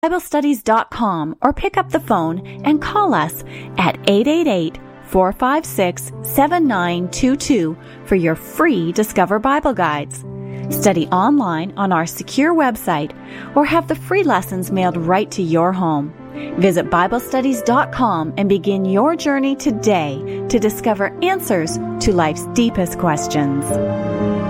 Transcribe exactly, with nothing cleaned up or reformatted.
Bible Studies dot com or pick up the phone and call us at eight eight eight, four five six, seven nine two two for your free Discover Bible Guides. Study online on our secure website or have the free lessons mailed right to your home. Visit Bible Studies dot com and begin your journey today to discover answers to life's deepest questions.